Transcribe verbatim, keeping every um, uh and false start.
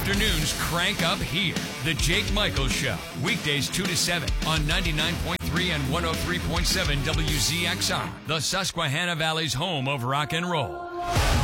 Afternoons crank up here. The Jake Michaels Show. Weekdays two to seven on ninety-nine point three and one oh three point seven W Z X R. The Susquehanna Valley's home of rock and roll.